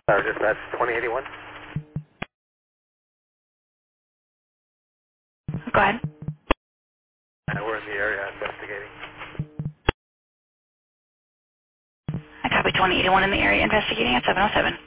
Dispatch 2081. Go ahead. We're in the area investigating. I copy 2081 in the area investigating at 707.